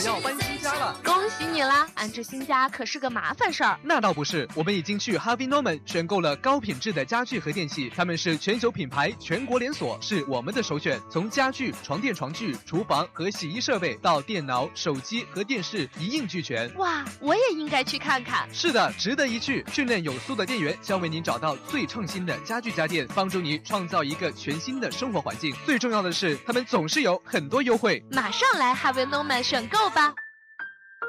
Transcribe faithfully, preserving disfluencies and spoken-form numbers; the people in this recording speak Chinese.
要搬新家了。 恭喜你啦！安置新家可是个麻烦事儿。 那倒不是，我们已经去 Harvey Norman 选购了高品质的家具和电器，他们是全球品牌，全国连锁，是我们的首选。从家具、床垫、床具、厨房和洗衣设备到电脑、手机和电视，一应俱全。 哇，我也应该去看看。 是的，值得一去。训练有素的店员将为您找到最创新的家具家电，帮助你创造一个全新的生活环境。最重要的是，他们总是有很多优惠。 马上来 Harvey Norman 选购吧。